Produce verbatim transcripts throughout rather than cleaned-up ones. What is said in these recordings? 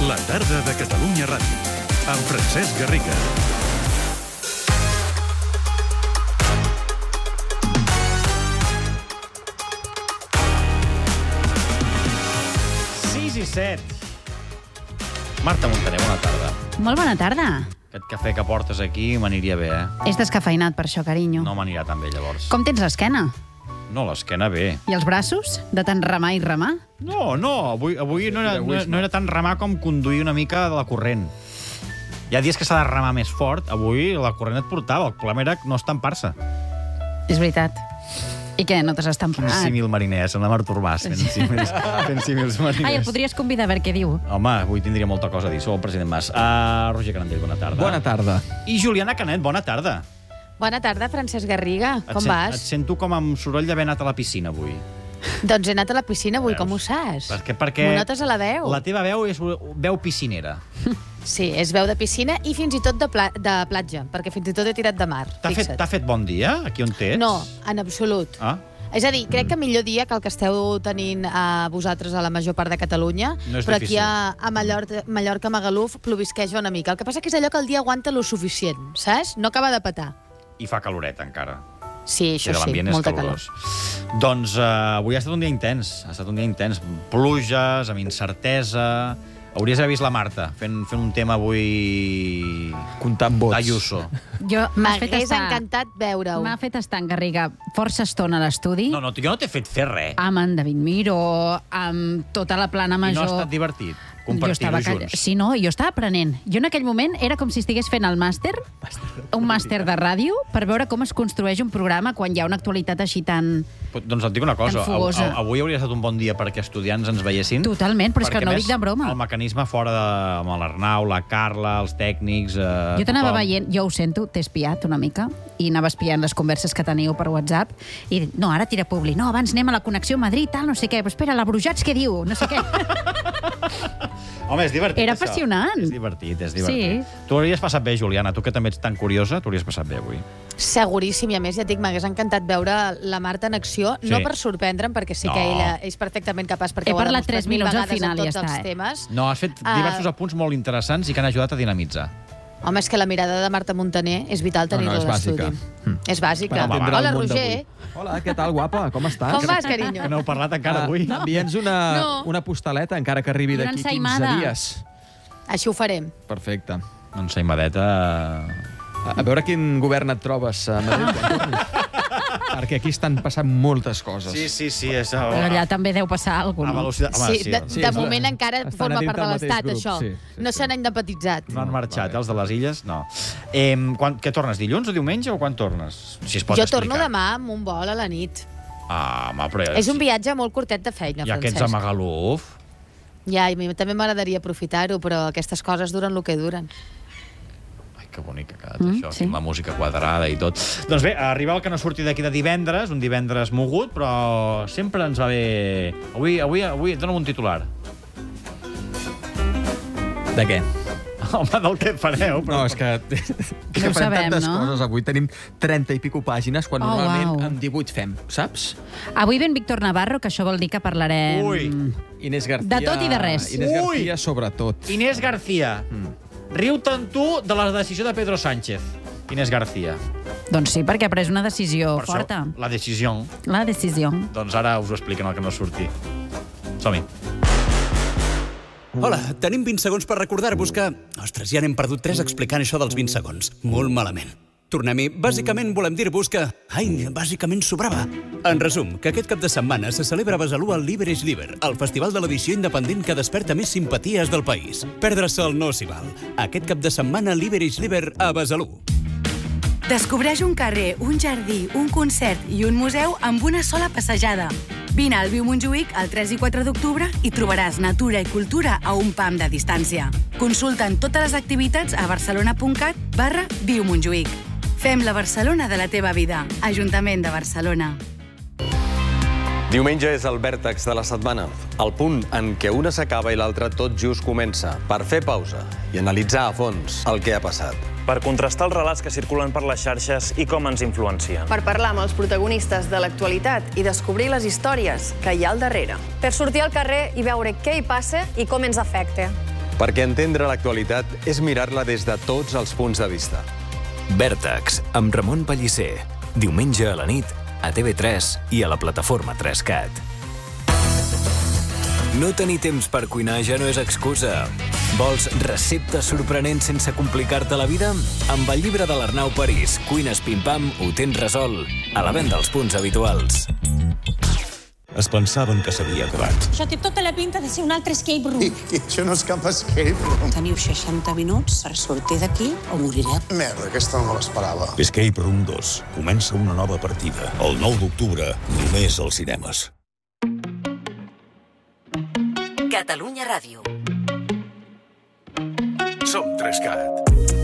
La tarda de Catalunya Ràdio, amb Francesc Garriga. sis i set. Marta Montaner, bona tarda. Molt bona tarda. Aquest cafè que portes aquí m'aniria bé, eh? És descafeinat per això, carinyo. No m'anirà tan bé, llavors. Com tens l'esquena? No, l'esquena bé. I els braços? De tant remar i remar? No, no, avui, avui no, era, no, no era tan remar com conduir una mica de la corrent. Hi ha dies que s'ha de remar més fort, avui la corrent et portava, el problema era no estampar-se. És veritat. I què, no t'has estampat? Un símil mariner, sembla Artur Mas, fent símils, fent símils mariners. Ai, el podries convidar a veure què diu. Home, avui tindria molta cosa a dir, sou el president Mas. Uh, Roger Canandell, bona tarda. Bona tarda. I Juliana Canet, bona tarda. Bona tarda, Francesc Garriga. Et Com sen- vas? Et sento com amb soroll d'haver anat a la piscina avui. Doncs he anat a la piscina avui, Veus? com ho saps? Perquè, perquè M'ho notes a la veu? La teva veu és veu piscinera. Sí, és veu de piscina i fins i tot de, pla de platja, perquè fins i tot he tirat de mar, T'ha fet, fixa't. t'ha fet bon dia, aquí on t'ets? No, en absolut. Ah, És a dir, crec que millor dia que el que esteu tenint a vosaltres a la major part de Catalunya, No és però difícil. aquí a, a Mallorca, Mallorca, Magaluf, plovisqueja una mica. El que passa que és allò que el dia aguanta lo suficient, saps? No acaba de petar. i fa caloret, encara. Sí, això I sí, l'ambient és molta calor. calorós. Doncs uh, avui ha estat un dia intens. Ha estat un dia intens. Pluges, amb incertesa... Hauries d'haver vist la Marta fent, fent un tema avui... Comptant vots. Ayuso. Jo m'has fet M'hagués estar... encantat veure-ho. M'ha fet estar en Garriga força estona a l'estudi, No, no, jo no t'he fet fer res. amb en David Miró, amb tota la plana I no major... ha estat divertit Jo compartir-ho estava call- junts. Sí, no, jo estava aprenent. Jo en aquell moment era com si estigués fent el màster, un màster de ràdio, per veure com es construeix un programa quan hi ha una actualitat així tan... Però, doncs et dic una cosa, Tan fogosa. av- avui hauria estat un bon dia perquè estudiants ens veiessin. Totalment, però és perquè, que no a ho dic de broma. El mecanisme fora de... amb l'Arnau, la Carla, els tècnics... Eh, Jo t'anava tothom. veient, jo ho sento, t'he espiat una mica, i anava espiant les converses que teniu per WhatsApp, i no, ara tira publi, no, abans anem a la connexió Madrid, tal, no sé què, però espera, la Brujats què diu? No sé què. Home, és divertit, Era això. apassionant. És divertit, és divertit. Sí. Tu hauries passat bé, Juliana, tu que també ets tan curiosa, tu hauries passat bé avui. Seguríssim, i a més ja et dic, m'hagués encantat veure la Marta en acció, Sí. no per sorprendre'm, perquè sí No. que ella és perfectament capaç, perquè He ho ha parlat demostrat tres mil minuts al vegades final en i tots ja està, els eh? temes. No, has fet Ah. diversos apunts molt interessants i que han ajudat a dinamitzar. Home, és que la mirada de Marta Montaner és vital tenir-la No, no, és a l'estudi. bàsica. És bàsica. Per entendre Hola, el món Roger. d'avui. Hola, què tal, guapa? Com estàs? Com vas, carinyo? Que no heu parlat encara Ah, avui. Envia'ns una, No. una postaleta, encara que arribi I una d'aquí quinze ensaïmada. dies. Així ho farem. Perfecte. Doncs saimadeta... A, a veure quin govern et trobes a Madrid quan tornis. Perquè aquí estan passant moltes coses. Sí, sí, sí. És... Però allà també deu passar alguna A cosa, no? velocitat... Home, Sí, de, sí, de és la- moment encara estan forma a dintre part de del mateix l'Estat, grup, això. sí, sí, no sí. s'han independitzat. No han marxat, Vale. els de les illes? No. Eh, quan, què tornes, dilluns o diumenge o quan tornes? Si es pot Jo explicar. torno demà amb un vol a la nit. Ah, home, però... És un viatge molt curtet de feina, Ja que ets Francesc. a Magaluf... Ja, i a mi també m'agradaria aprofitar-ho, però aquestes coses duren el que duren. Ai, que bonic que ha quedat Mm, això, sí. amb la música quadrada i tot. Doncs bé, arriba el que no surti d'aquí de divendres, un divendres mogut, però sempre ens va bé... Avui, avui, avui, dona'm un titular. De què? Home, del que fareu, però... No, és que, que No ho farem sabem, tantes no? coses. Avui tenim trenta i pico pàgines, quan Oh, normalment uau. amb divuit fem, saps? Avui ven Víctor Navarro, que això vol dir que parlarem... Ui. Inés García... De tot i de res. Inés Ui. García, sobretot. Inés García. Mm. Riu-te'n tu de la decisió de Pedro Sánchez. Inés García. Doncs sí, perquè ha pres una decisió Per això, forta. la decisió. La decisió. Doncs ara us ho expliquen el que no surti. Som-hi. Hola, tenim vint segons per recordar-vos que... Ostres, ja n'hem perdut tres explicant això dels vint segons. Molt malament. Tornem-hi. Bàsicament volem dir-vos que... Ai, bàsicament sobrava. En resum, que aquest cap de setmana se celebra a Besalú el Liber és Liber, el festival de l'edició independent que desperta més simpaties del país. Perdre-se'l no s'hi val. Aquest cap de setmana Liber és Liber a Besalú. Descobreix un carrer, un jardí, un concert i un museu amb una sola passejada. Vine al Viu Montjuïc el tres i quatre d'octubre i trobaràs natura i cultura a un pam de distància. Consulta'n totes les activitats a barcelona.cat barra Viu Montjuïc. Fem la Barcelona de la teva vida. Ajuntament de Barcelona. Diumenge és el vèrtex de la setmana, el punt en què una s'acaba i l'altra tot just comença, per fer pausa i analitzar a fons el que ha passat. Per contrastar els relats que circulen per les xarxes i com ens influencien. Per parlar amb els protagonistes de l'actualitat i descobrir les històries que hi ha al darrere. Per sortir al carrer i veure què hi passa i com ens afecta. perquè entendre l'actualitat és mirar-la des de tots els punts de vista. Vèrtex, amb Ramon Pellicer. Diumenge a la nit, a T V tres i a la plataforma tres cat. No tenir temps per cuinar ja no és excusa. Vols receptes sorprenents sense complicar-te la vida? Amb el llibre de l'Arnau París, Cuines Pim-Pam, ho tens resolt. A la venda als punts habituals. Es pensaven que s'havia acabat. Això té tota la pinta de ser un altre escape room. I, i això no és cap escape room. Teniu seixanta minuts per sortir d'aquí o morireu. Merda, aquesta no me l'esperava. Escape Room dos. Comença una nova partida. El nou d'octubre, només als cinemes. Catalunya Ràdio. Som tres cat.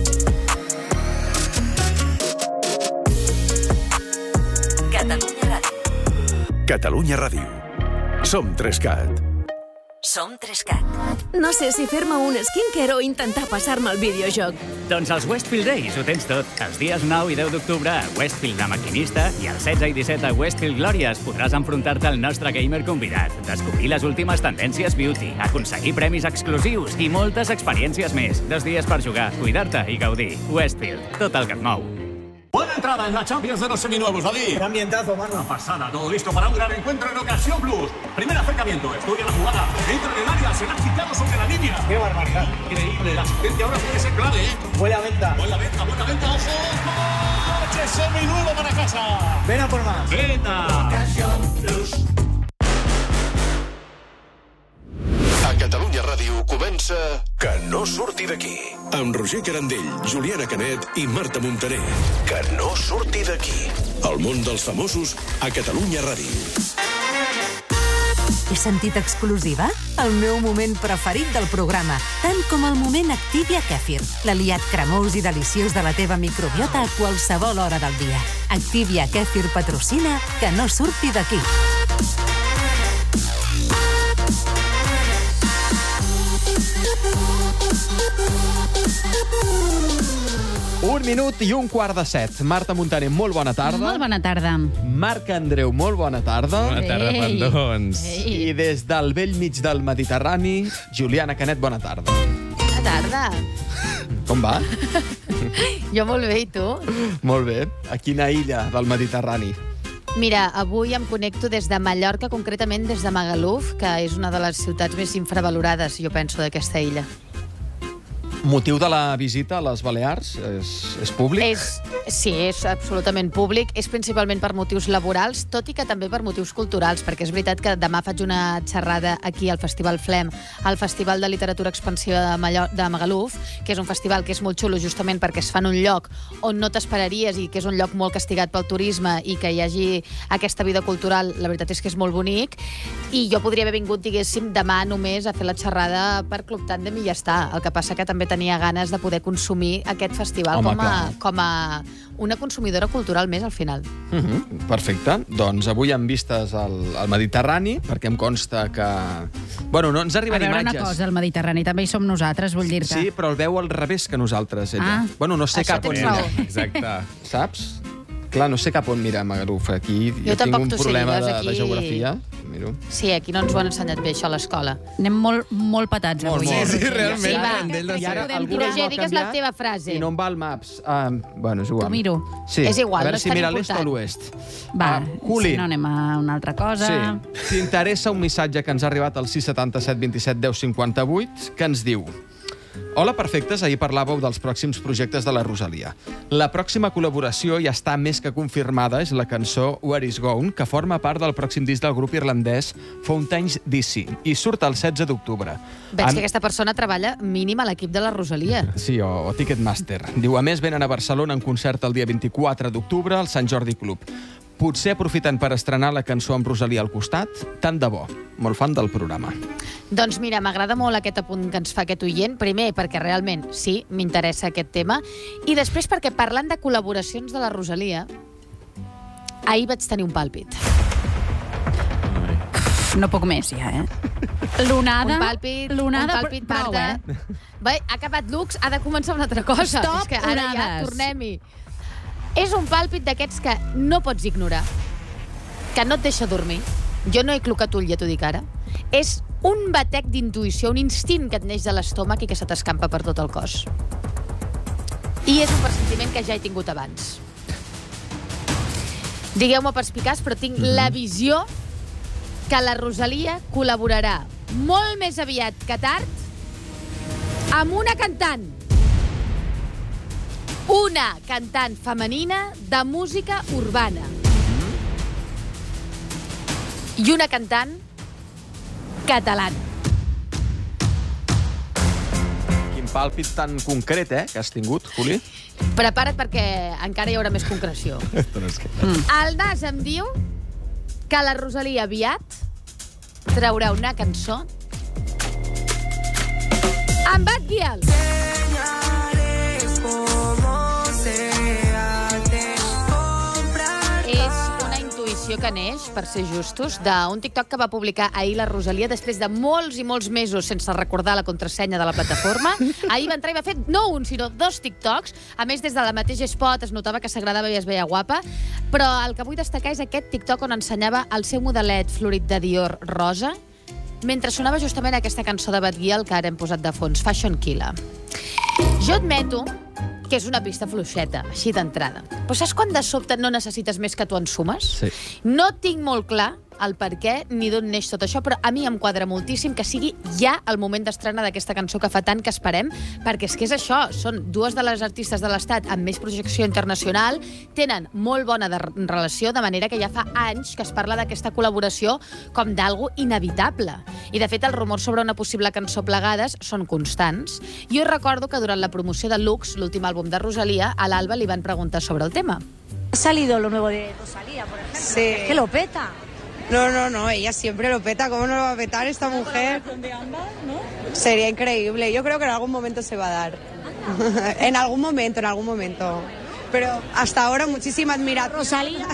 Catalunya Ràdio. Catalunya Ràdio. Som tres cat. Som tres cat. No sé si fer-me un skincare o intentar passar-me el videojoc. Doncs els Westfield Days ho tens tot. Els dies nou i deu d'octubre a Westfield de Maquinista i el setze i disset a Westfield Glòries podràs enfrontar-te al nostre gamer convidat, descobrir les últimes tendències beauty, aconseguir premis exclusius i moltes experiències més. Dos dies per jugar, cuidar-te i gaudir. Westfield, tot el que et mou. Buena entrada en la Champions de los seminuevos, David. Qué ambientazo, mano. Una pasada, todo listo para un gran encuentro en Ocasión Plus. Primer acercamiento, estudia la jugada, entra en el área, será quitado sobre la línea. Qué barbaridad. Increíble, la asistencia ahora puede ser clave, ¿eh? Buena venta. Buena venta, buena venta, ojo. ¡Coche seminuevo para casa! Ven a por más. ¡Venta! Ocasión Plus. A Catalunya Ràdio comença Que no surti d'aquí. Amb Roger Carandell, Juliana Canet i Marta Montaner. Que no surti d'aquí. El món dels famosos a Catalunya Ràdio. He sentit exclusiva? El meu moment preferit del programa, tant com el moment Activia Kefir, l'aliat cremós i deliciós de la teva microbiota a qualsevol hora del dia. Activia Kefir patrocina Que no surti d'aquí. Un minut i un quart de set. Marta Montaner, molt bona tarda. Molt bona tarda. Marc Andreu, molt bona tarda. Bona tarda, Ei. pendons. I des del vell mig del Mediterrani, Juliana Canet, bona tarda. Bona tarda. Com va? Jo molt bé, i tu? Molt bé. A quina illa del Mediterrani? Mira, avui em connecto des de Mallorca, concretament des de Magaluf, que és una de les ciutats més infravalorades, jo penso, d'aquesta illa. Motiu de la visita a les Balears? És, és públic? És, sí, és absolutament públic. És principalment per motius laborals, tot i que també per motius culturals, perquè és veritat que demà faig una xerrada aquí al Festival Flem, al Festival de Literatura Expansiva de, Mallor de Magaluf, que és un festival que és molt xulo justament perquè es fa en un lloc on no t'esperaries i que és un lloc molt castigat pel turisme i que hi hagi aquesta vida cultural, la veritat és que és molt bonic. I jo podria haver vingut, diguéssim, demà només a fer la xerrada per Club Tàndem i ja està. El que passa que també tenia ganes de poder consumir aquest festival Home, com, a, com a una consumidora cultural més al final. Uh -huh. Perfecte. Doncs avui amb vistes al, al Mediterrani, perquè em consta que... Bueno, no ens arriben imatges. A veure imatges. una cosa, el Mediterrani també hi som nosaltres, vull dir-te. Sí, però el veu al revés que nosaltres, ella. Ah, bueno, no sé això cap on tens mira. raó. Exacte. Saps? Clar, no sé cap on mirar Magaluf. Aquí jo, Jo tinc tampoc un t'ho sé, problema digues, de, aquí- de geografia. Miro. Sí, aquí no ens ho han ensenyat bé, això, a l'escola. Anem molt, molt patats Molt, avui. molt. eh, Sí, Roger? realment. Sí, va. Rendell de I ara ara algú Roger, ho ha digues la canviat teva frase. I no em va al Maps. Um, bueno, és igual. T'ho miro. Sí. És igual, a veure no és si tan mira a l'est o a important. l'oest. Va, Ah, Juli. si no anem a una altra cosa. Sí. T'interessa un missatge que ens ha arribat al sis setanta set vint set deu cinquanta vuit que ens diu: Hola, perfectes. Ahir parlàveu dels pròxims projectes de la Rosalia. La pròxima col·laboració ja està més que confirmada, és la cançó Where Is Gone, que forma part del pròxim disc del grup irlandès Fountains D C i surt el setze d'octubre. Veig que aquesta persona treballa mínim a l'equip de la Rosalia. Sí, o, o Ticketmaster. Diu, a més, venen a Barcelona en concert el dia vint-i-quatre d'octubre al Sant Jordi Club. Potser aprofiten per estrenar la cançó amb Rosalia al costat. Tant de bo. Molt fan del programa. Doncs mira, m'agrada molt aquest apunt que ens fa aquest oient. Primer, perquè realment, sí, m'interessa aquest tema. I després, perquè parlant de col·laboracions de la Rosalia, ahir vaig tenir un pàlpit. No puc més, ja, eh? L'onada... Un pàlpit, l'onada, un pàlpit, prou, Marta. eh? Bé, ha acabat Lux, ha de començar una altra cosa. Stop, És que ara ja onades. tornem-hi. És un pàlpit d'aquests que no pots ignorar, que no et deixa dormir. Jo no he clocat ull, ja t'ho dic ara. És un batec d'intuïció, un instint que et neix de l'estómac i que se t'escampa per tot el cos. I és un pressentiment que ja he tingut abans. Digueu-me perspicaç, però tinc mm-hmm. la visió que la Rosalia col·laborarà molt més aviat que tard amb una cantant. Una cantant femenina de música urbana. I una cantant catalana. Quin pàlpit tan concret, eh, que has tingut, Juli? Prepara't perquè encara hi haurà més concreció. Mm. El Nas em diu que la Rosalia aviat traurà una cançó amb Bad Gyal. És una intuïció que neix, per ser justos, d'un TikTok que va publicar ahir la Rosalia després de molts i molts mesos sense recordar la contrasenya de la plataforma. Ahir va entrar i va fer no un, sinó dos TikToks. A més, des de la mateixa spot es notava que s'agradava i es veia guapa. Però el que vull destacar és aquest TikTok on ensenyava el seu modelet florit de Dior rosa, mentre sonava justament aquesta cançó de Bad Gyal que ara hem posat de fons, Fashion Killa. Jo admeto que és una pista fluixeta, així d'entrada. Però saps quan de sobte no necessites més que tu ensumes? Sí. No tinc molt clar el per què ni d'on neix tot això, però a mi em quadra moltíssim que sigui ja el moment d'estrena d'aquesta cançó que fa tant que esperem, perquè és que és això, són dues de les artistes de l'Estat amb més projecció internacional, tenen molt bona de relació, de manera que ja fa anys que es parla d'aquesta col·laboració com d'algo inevitable. I, de fet, els rumors sobre una possible cançó plegades són constants. Jo recordo que durant la promoció de Lux, l'últim àlbum de Rosalia, a l'Alba li van preguntar sobre el tema. Ha salido lo nuevo de Rosalía, por ejemplo. Sí. Es que lo peta. No, no, no, ella siempre lo peta. ¿Cómo no lo va a petar esta mujer? De ambas, ¿no? Sería increíble. Yo creo que en algún momento se va a dar. En algún momento, en algún momento. Pero hasta ahora muchísima admiración. Rosalía.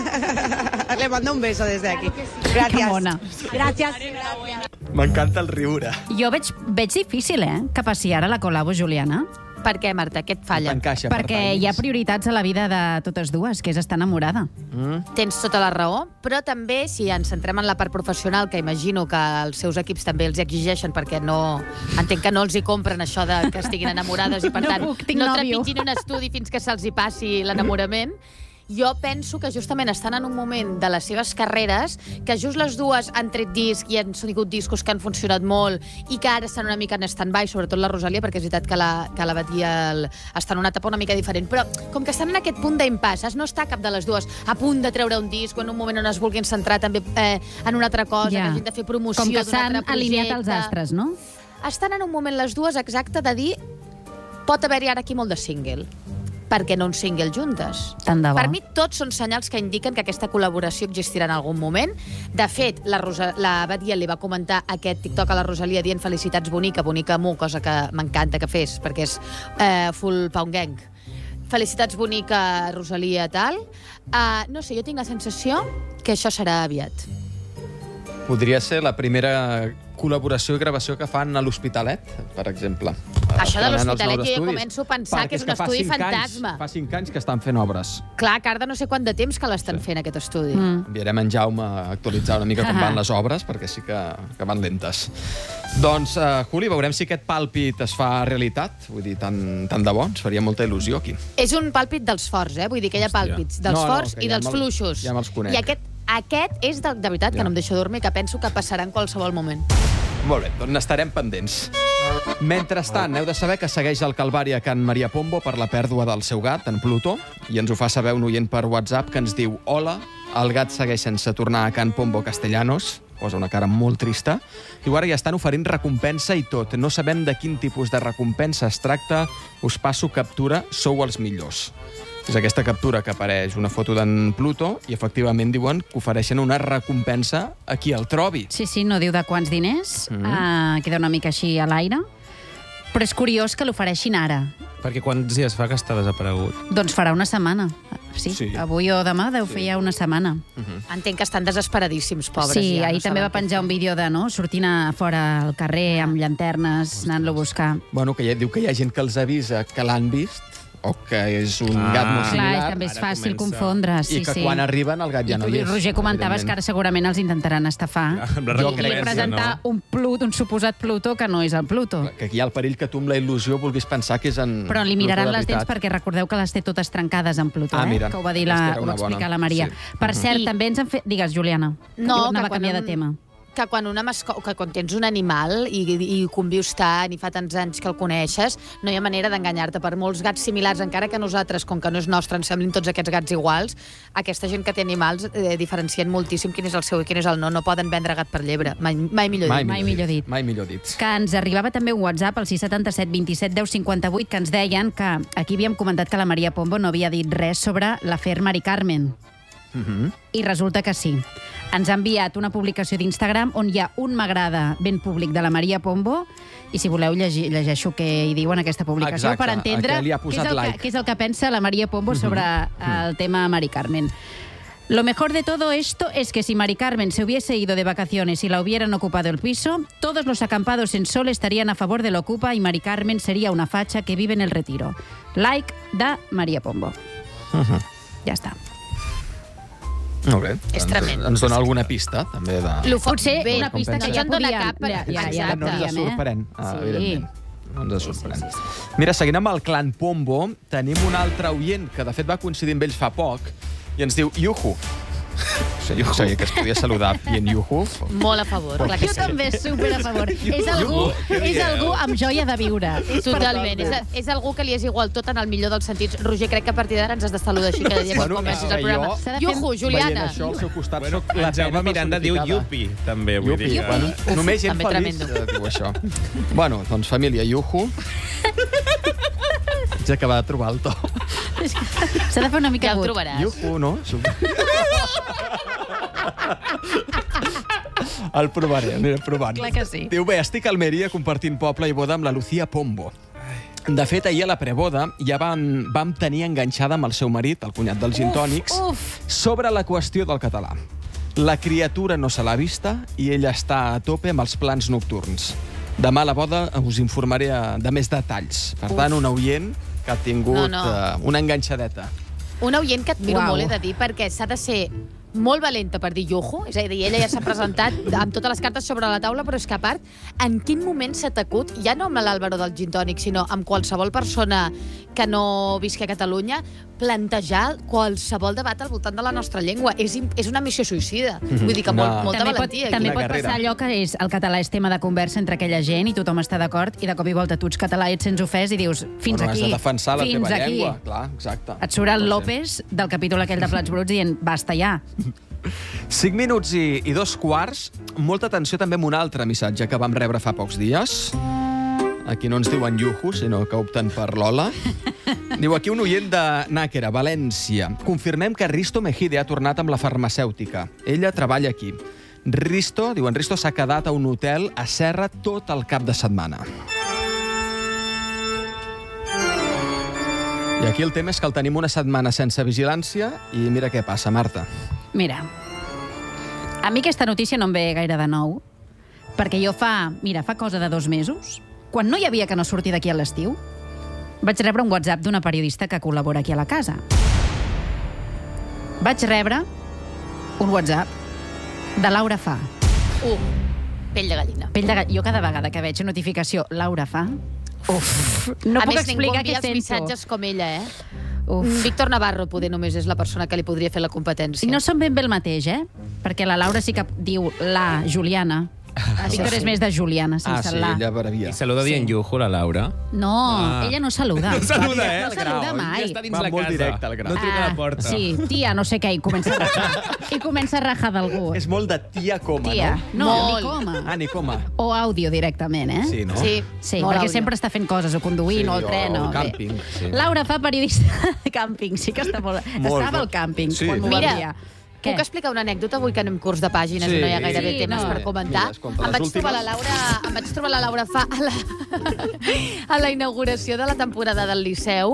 Le mando un beso desde aquí. Gracias. Que bona. Gràcies. M'encanta el riure. Jo veig, veig difícil, eh, que passi ara la col·labo, Juliana. Per què, Marta? Què et falla? Encaixa Perquè hi ha prioritats a la vida de totes dues, que és estar enamorada. Mm. Tens tota la raó, però també, si ens centrem en la part professional, que imagino que els seus equips també els exigeixen, perquè no... Entenc que no els hi compren això de que estiguin enamorades i, per No tant, puc, tinc no nòvio. trepitgin un estudi fins que se'ls hi passi l'enamorament. Jo penso que justament estan en un moment de les seves carreres que just les dues han tret disc i han sigut discos que han funcionat molt i que ara estan una mica en stand-by, sobretot la Rosalia, perquè és veritat que la, que la Bad Gyal està en una etapa una mica diferent. Però com que estan en aquest punt d'impàs, no està cap de les dues a punt de treure un disc o en un moment on es vulguin centrar també eh, en una altra cosa, Ja. que hagin de fer promoció Com que d'un s'han altre alineat projecte. els astres, no? Estan en un moment les dues exacte de dir pot haver-hi ara aquí molt de single. Per què no un single juntes? Tant de bo. Per mi tots són senyals que indiquen que aquesta col·laboració existirà en algun moment. De fet, la, Rosa, la Bad Gyal li va comentar aquest TikTok a la Rosalia dient felicitats bonica, bonica mu, cosa que m'encanta que fes, perquè és eh, full pound gang. Felicitats bonica, Rosalia, tal. Uh, no sé, jo tinc la sensació que això serà aviat. Podria ser la primera col·laboració i gravació que fan a l'Hospitalet, per exemple. Això de Estrenant els l'Hospitalet nous jo ja estudis. començo a pensar Perquè que és un fa estudi cinc fantasma. Anys, fa cinc anys que estan fent obres. Clar, carda no sé quant de temps que l'estan fent, aquest estudi. Mm. Enviarem en Jaume a actualitzar una mica com van les obres, perquè sí que, que van lentes. Doncs, uh, Juli, veurem si aquest pàlpit es fa realitat. Vull dir, tant, tant de bo, ens faria molta il·lusió aquí. És un pàlpit dels forts, eh? Vull dir que hi ha pàlpits dels No, no, forts que i ja dels me'l- fluixos. ja me'ls conec. I aquest, aquest és de, de veritat, que Ja. no em deixo dormir, que penso que passarà en qualsevol moment. Molt bé, doncs n'estarem pendents. Mentrestant, heu de saber que segueix el calvari a Can Maria Pombo per la pèrdua del seu gat, en Plutó, i ens ho fa saber un oient per WhatsApp que ens diu: hola, el gat segueix sense tornar a Can Pombo Castellanos, posa una cara molt trista, i ara ja estan oferint recompensa i tot. No sabem de quin tipus de recompensa es tracta, us passo captura, sou els millors. És aquesta captura que apareix una foto d'en Pluto i efectivament diuen que ofereixen una recompensa a qui el trobi. Sí, sí, no diu de quants diners, Mhm. uh, queda una mica així a l'aire, però és curiós que l'ofereixin ara. Perquè quants dies fa que està desaparegut? Doncs farà una setmana. Sí, sí. Avui o demà deu fer ja una setmana. Entenc que estan desesperadíssims, pobres. Sí, ja, ahir no també saben va penjar un vídeo de no, sortint a fora al carrer amb llanternes, anant-lo a buscar. Bueno, que ja diu que hi ha gent que els avisa que l'han vist, o que és un Ah. gat molt Clar, similar. és també és fàcil confondre, sí, I que sí. quan arriben el gat ja no I hi tu, és. Roger, comentaves que ara segurament els intentaran estafar Amb la i, i recompensa, presentar no? un, Plut, un suposat Plutó que no és el Pluto. Que aquí hi ha el perill que tu amb la il·lusió vulguis pensar que és en Però li miraran Plutó de les dents veritat. perquè recordeu que les té totes trencades en Plutó, Ah, eh? mira, que ho va dir aquesta la, era ho una va explicar bona. la Maria. Sí. Per Mhm. cert, I- també ens han fet... Digues, Juliana. No, Jo anava que a canviar quan de tema. que quan, una masco que quan tens un animal i, i convius tant i fa tants anys que el coneixes, no hi ha manera d'enganyar-te. Per molts gats similars, encara que nosaltres, com que no és nostre, ens semblin tots aquests gats iguals, aquesta gent que té animals eh, diferencien moltíssim quin és el seu i quin és el no. No poden vendre gat per llebre. Mai, mai millor dit. Mai millor dit. Mai millor dit. Que ens arribava també un WhatsApp al sis setanta set vint set deu cinquanta vuit que ens deien que aquí havíem comentat que la Maria Pombo no havia dit res sobre l'afer Mari Carmen. Mhm. I resulta que sí. Ens ha enviat una publicació d'Instagram on hi ha un m'agrada ben públic de la Maria Pombo i si voleu llegir, llegeixo què hi diu en aquesta publicació Exacte, per entendre a què li ha què és, posat el like. que, què és el que pensa la Maria Pombo sobre el tema Mari Carmen. Lo mejor de todo esto es que si Mari Carmen se hubiese ido de vacaciones y la hubieran ocupado el piso, todos los acampados en Sol estarían a favor del Ocupa y Mari Carmen sería una facha que vive en el retiro. Like de Maria Pombo. Mhm. Ja està. Molt bé. És Ens- tremendo. Ens dona alguna pista, també, de... Lo fa- Potser bé, una pista que no ja en dona podíem... cap, però- ja, ja, ja, Exacte. No ens podíem, eh? sorprèn, ah, Sí. evidentment. No ens sorprèn. Sí, sí, sí. Mira, seguint amb el clan Pombo, tenim un altre oient que, de fet, va coincidir amb ells fa poc i ens diu Yuhu. Sí, jo sabia que es podia saludar i en Yuhu. Molt a favor, clar que Jo sí. també super a favor. És algú, és algú amb joia de viure. És Totalment. És, és algú que li és igual tot en el millor dels sentits. Roger, crec que a partir d'ara ens has de saludar així cada dia que Bueno, comencis que el programa. jo, Yuhu, Veient Juliana. això al seu costat, Bueno, soc la el Jaume pena Miranda diu personificada. Yupi, també, vull Yupi. dir que... Bueno, només gent també feliç tremendo. eh, diu això. Bueno, doncs família, Yuhu. Haig d'acabar de trobar el to. S'ha de fer una mica Ja el agut. trobaràs. Yuhu, no? El provaré, aniré provant. Clar que sí. Diu, bé, estic a Almeria compartint poble i boda amb la Lucía Pombo. De fet, ahir a la preboda ja vam, vam tenir enganxada amb el seu marit, el cunyat dels gintònics, sobre la qüestió del català. La criatura no se l'ha vista i ella està a tope amb els plans nocturns. Demà a la boda us informaré eh, de més detalls. Per Uf. tant, un oient que ha tingut No, no. eh, una enganxadeta. Un oient que admiro Uau. molt, he de dir, perquè s'ha de ser molt valenta per dir Yuhu, és a dir, ella ja s'ha presentat amb totes les cartes sobre la taula, però és que a part, en quin moment s'ha tacut, ja no amb l'Àlvaro del Gintònic, sinó amb qualsevol persona que no visqui a Catalunya, plantejar qualsevol debat al voltant de la nostra llengua. És, im- és una missió suïcida. Mhm. Vull dir que Una- molt, molta També pot, valentia. també aquí. pot carrera. passar allò que és el català és tema de conversa entre aquella gent i tothom està d'acord i de cop i volta tu ets català i ets sense ofès i dius fins Bueno, aquí, has de defensar la fins teva aquí. llengua. Clar, exacte. Et surt el Pot ser. López del capítol aquell de Plats Bruts dient basta ja. cinc minuts i, i dos quarts. Molta atenció també amb un altre missatge que vam rebre fa pocs dies. Aquí no ens diuen Yuhu, sinó que opten per Lola. Diu aquí un oient de Nàquera, València. Confirmem que Risto Mejide ha tornat amb la farmacèutica. Ella treballa aquí. Risto, diuen, Risto s'ha quedat a un hotel a Serra tot el cap de setmana. I aquí el tema és que el tenim una setmana sense vigilància i mira què passa, Marta. Mira, a mi aquesta notícia no em ve gaire de nou, perquè jo fa, mira, fa cosa de dos mesos, quan no hi havia que no sortir d'aquí a l'estiu, vaig rebre un WhatsApp d'una periodista que col·labora aquí a la casa. Vaig rebre un WhatsApp de Laura Fa. Uh, pell de gallina. Pell de gall... Jo cada vegada que veig notificació Laura Fa, uf, no a puc més, ningú explicar envia què els sento. missatges com ella, eh? Uf. Víctor Navarro poder només és la persona que li podria fer la competència. I no són ben bé el mateix, eh? Perquè la Laura sí que diu la Juliana. Ah, Víctor sí. és més de Juliana, Ah, sense sí, la. ella bravia. I saluda dient Yuhu, la Laura. No, Ah. ella no saluda. No saluda, eh, No al saluda grau. mai. Ja està dins Va la molt casa. directe al gra. No truca a la porta. Sí, tia, no sé què, i comença a rajar. I comença a rajar d'algú. És molt de tia coma, Tia, no? no, Molt. ni coma. Ah, ni coma. O àudio directament, eh? Sí, no? Sí, Sí, molt perquè àudio. sempre està fent coses, o conduint, Sí, o al tren, o o... al bé. càmping, sí. Laura Fa, periodista de càmping, sí que està molt... Molt, Estava al molt. càmping, Sí. quan m'ho va Mira, enviar. Què? Puc explicar una anècdota avui que anem curs de pàgines Sí. i no hi ha gairebé Sí, temes no. per comentar? Mira, escolta, em, les vaig trobar la últimes. Laura, em vaig trobar la Laura fa a la, a la inauguració de la temporada del Liceu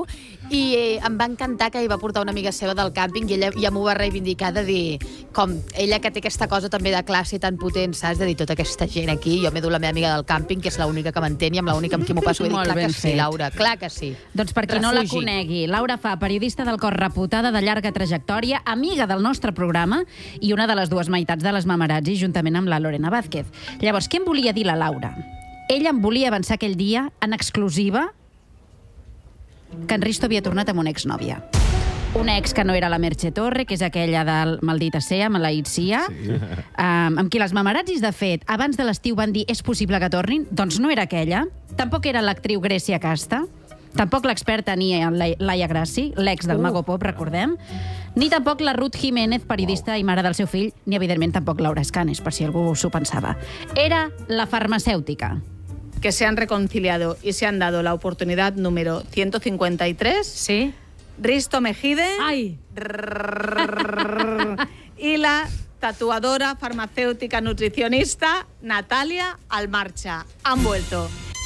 I eh, em va encantar que hi va portar una amiga seva del càmping i ella ja m'ho va reivindicar de dir, com ella que té aquesta cosa també de classe tan potent, saps? De dir, tota aquesta gent aquí, jo m'he dut la meva amiga del càmping, que és l'única que m'entén i amb l'única amb qui m'ho passo. I dic, Molt clar ben que sí, fet. Laura, clar que sí. Doncs per qui no la Refugi. conegui, Laura Fa, periodista del Cor, reputada de llarga trajectòria, amiga del nostre programa i una de les dues meitats de les Mamarazzi, juntament amb la Lorena Vázquez. Llavors, què em volia dir la Laura? Ella em volia avançar aquell dia, en exclusiva, que en Risto havia tornat amb una exnòvia. Una ex que no era la Merche Torre, que és aquella del Maldita Sea, Maleït Sia, sí. um, amb qui les Mamarazzis, de fet, abans de l'estiu van dir és possible que tornin, doncs no era aquella. Tampoc era l'actriu Grècia Casta, tampoc l'experta ni Laia Grassi, l'ex del Mago Pop, recordem, ni tampoc la Ruth Jiménez, periodista i mare del seu fill, ni evidentment tampoc Laura Escanes, per si algú s'ho pensava. Era la farmacèutica. Que se han reconciliado y se han dado la oportunidad número ciento cincuenta y tres. Sí. Risto Mejide. Ay. Y la tatuadora, farmacéutica, nutricionista Natalia Almarcha. Han vuelto.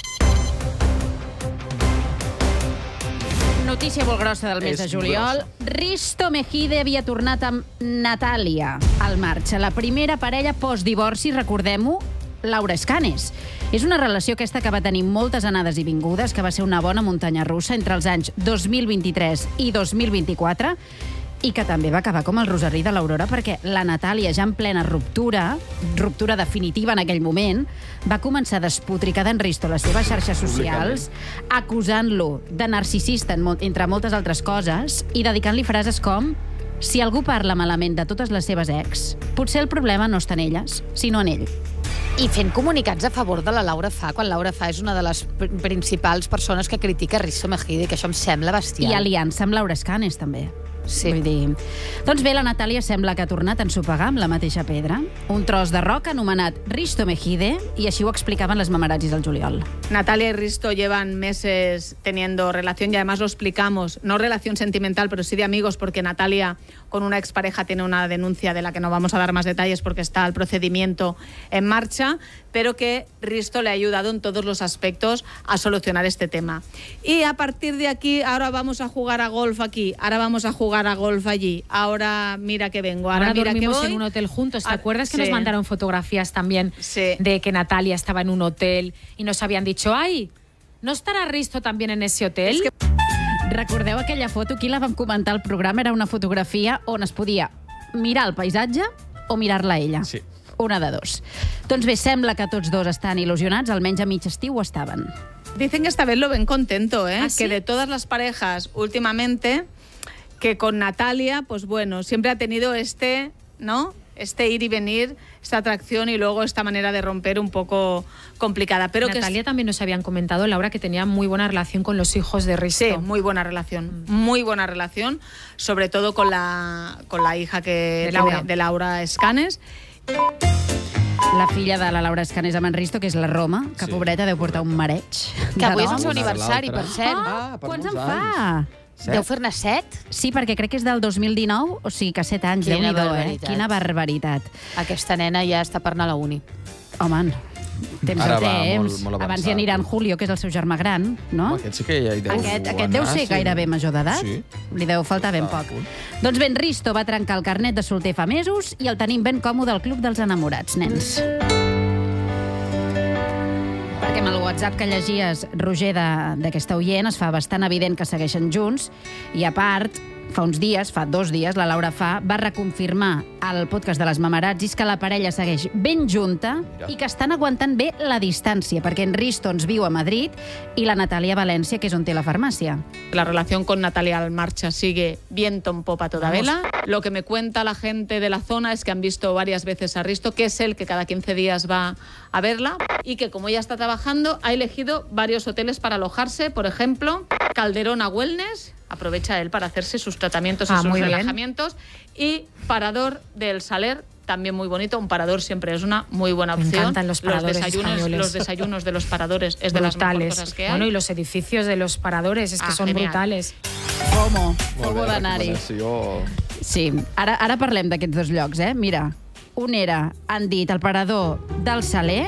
Notícia molt grossa del mes És de juliol. grossa. Risto Mejide havia tornat amb Natàlia Almarcha, la primera parella postdivorci, recordem-ho, Laura Escanes. És una relació aquesta que va tenir moltes anades i vingudes, que va ser una bona muntanya russa entre els anys dos mil vint-i-tres i dos mil vint-i-quatre, i que també va acabar com el rosari de l'Aurora, perquè la Natàlia, ja en plena ruptura, ruptura definitiva en aquell moment, va començar a despotricar d'en Risto a les seves xarxes socials, acusant-lo de narcisista, entre moltes altres coses, i dedicant-li frases com: si algú parla malament de totes les seves ex, potser el problema no està en elles, sinó en ell. I fent comunicats a favor de la Laura Fa, quan Laura Fa és una de les pr principals persones que critica Risto Mejide, que això em sembla bestial. I aliança amb Laura Escanes, també. Sí. Vull dir... Doncs bé, la Natàlia sembla que ha tornat a ensopegar amb la mateixa pedra un tros de roca anomenat Risto Mejide, i així ho explicaven les Mamarazzis al juliol. Natalia y Risto llevan meses teniendo relación y además lo explicamos, no relación sentimental, pero sí de amigos, porque Natalia con una expareja tiene una denuncia de la que no vamos a dar más detalles porque está el procedimiento en marcha, pero que Risto le ha ayudado en todos los aspectos a solucionar este tema. Y a partir de aquí, ahora vamos a jugar a golf aquí, ahora vamos a jugar a golf allí, ahora mira que vengo, ahora, Ahora mira que dormimos voy. en un hotel juntos. ¿Te Ah, acuerdas que sí. nos mandaron fotografías también Sí. de que Natalia estaba en un hotel y nos habían dicho, ay, ¿no estarà Risto también en ese hotel? Es que... Recordeu aquella foto? Aquí la vam comentar al programa. Era una fotografia on es podia mirar el paisatge o mirar-la a ella. Sí. Una de dos. Doncs bé, sembla que tots dos estan il·lusionats, almenys a mig estiu ho estaven. Dicen que esta vez lo ven contento, ¿eh? ¿Ah, sí? Que de todas las parejas últimamente, que con Natalia, pues bueno, siempre ha tenido este, ¿no? Este ir y venir, esta atracción y luego esta manera de romper un poco complicada. Pero Natalia que también nos habían comentado, Laura, que tenía muy buena relación con los hijos de Risto. sí, muy buena relación, muy buena relación, sobre todo con la, con la hija que De tiene- Laura. de Laura Escanes. La filla de la Laura Escanes amb en Risto, que és la Roma, que Sí. pobreta deu portar un mareig. Que avui és el de seu noms. aniversari, per cert. Ah, per quants en molts fa? Set? Deu fer-ne set? Sí, perquè crec que és del dos mil dinou, o sigui que set anys, Quina Déu-n'hi-do, eh? barbaritat. Quina barbaritat. Aquesta nena ja està per anar a la uni. Home, temps Ara de va temps. molt- molt Abans avançat. ja anirà en Julio, que és el seu germà gran, no? Home, aquest sí que ja hi deu Aquest, aquest anar, deu ser sí. gairebé major d'edat. Sí. Li deu faltar ben Està a poc. punt. Doncs ben, Risto va trencar el carnet de solter fa mesos i el tenim ben còmode al Club dels Enamorats, nens. Perquè amb el WhatsApp que llegies, Roger, de- d'aquesta oient, es fa bastant evident que segueixen junts, i a part, fa uns dies, fa dos dies, la Laura Fa va reconfirmar al podcast de les Mamarazzis que la parella segueix ben junta Mira. i que estan aguantant bé la distància, perquè en Risto ens viu a Madrid i la Natàlia a València, que és on té la farmàcia. La relación con Natalia Almarcha sigue viento en popa toda vela. Lo que me cuenta la gente de la zona es que han visto varias veces a Risto, que es el que cada quince días va a verla, y que como ella está trabajando, ha elegido varios hoteles para alojarse. Por ejemplo, Calderona Wellness, aprovecha él para hacerse sus tratamientos y Ah, sus muy bien. relajamientos. Y Parador del Saler, también muy bonito. Un parador siempre es una muy buena Me opción. encantan los paradores desayunos, españoles. los desayunos de los paradores es de las mejores brutales. cosas que hay. Bueno, y los edificios de los paradores, es que Ah, son genial. brutales. FOMO, Molt FOMO bé, d'anar-hi. recomanació. Sí, ara, ara parlem d'aquests dos llocs, eh? Mira, un era, han dit, el parador del Saler,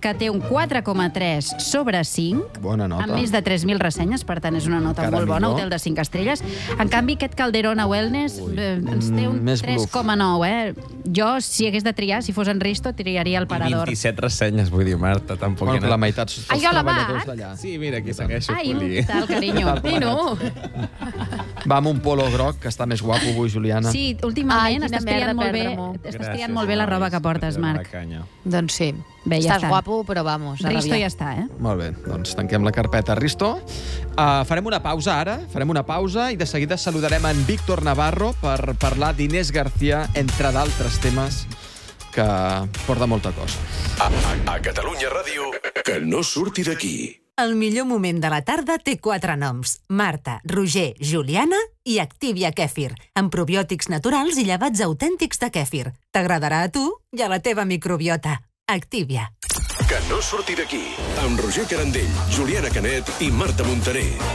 que té un quatre coma tres sobre cinc, Bona nota. amb més de tres mil ressenyes, per tant és una nota Encara molt bona, millor. hotel de cinc estrelles. En canvi, aquest Calderona Wellness eh, ens té un Mm, més tres coma nou, eh? Jo, si hagués de triar, si fos en Risto, triaria el Parador. vint-i-set ressenyes, vull dir, Marta, tampoc... Bueno, hi ha que la anat. meitat dels Ai, hola, treballadors Marc. d'allà. Sí, mira, aquí segueixo, Ai, Juli. tal, carinyo. I no. Va amb un polo groc, que està més guapo avui, Juliana. Sí, Ai, últimament quina estàs merda triant molt bé, perdre-m'ho. estàs triant molt bé la roba que portes, Marc. Doncs sí. Bé, ja Estàs està. guapo, però vamos, a Risto rabiar. ja està, eh? Molt bé, doncs tanquem la carpeta Risto. Uh, farem una pausa ara, farem una pausa i de seguida saludarem en Víctor Navarro per parlar d'Inés García, entre d'altres temes que porta molta cosa. A, a, a Catalunya Ràdio, que no surti d'aquí. El millor moment de la tarda té quatre noms. Marta, Roger, Juliana i Activia Kèfir, amb probiòtics naturals i llevats autèntics de kèfir. T'agradarà a tu i a la teva microbiota. Activia. Que no surti d'aquí. Amb Roger Carandell, Juliana Canet i Marta Montaner.